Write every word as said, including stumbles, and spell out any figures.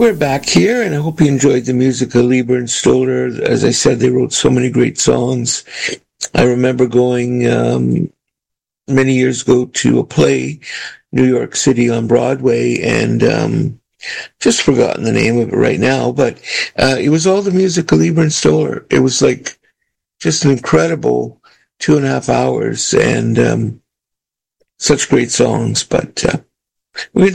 we're back here, and I hope you enjoyed the music of Lieber and Stoller. As I said, they wrote so many great songs. I remember going um, many years ago to a play, New York City on Broadway, and um, just forgotten the name of it right now, but uh, it was all the music of Lieber and Stoller. It was like just an incredible two and a half hours, and um, such great songs. But uh, we